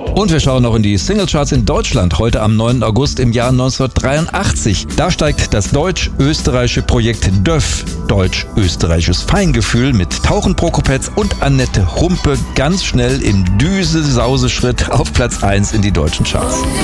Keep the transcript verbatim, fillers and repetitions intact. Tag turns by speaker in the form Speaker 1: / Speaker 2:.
Speaker 1: Und wir schauen noch in die Singlecharts in Deutschland. Heute am neunten August im Jahr neunzehnhundertdreiundachtzig. Da steigt das deutsch-österreichische Projekt D Ö F, deutsch-österreichisches Feingefühl, mit Tauchen Prokopetz und Annette Humpe ganz schnell im Düse-Sause-Schritt auf Platz eins in die deutschen Charts.